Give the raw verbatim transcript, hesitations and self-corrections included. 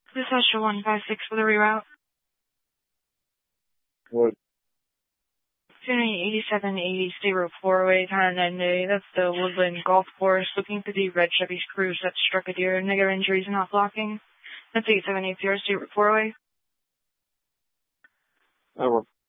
This is Usher one five six for the reroute. What? eighty-seven eighty State Road four oh eight, Honolulu. That's the Woodland Golf Course. Looking for the red Chevy Cruze that struck a deer. Negative injuries, not blocking. That's eight seven eight zero State Road four oh eight. Over.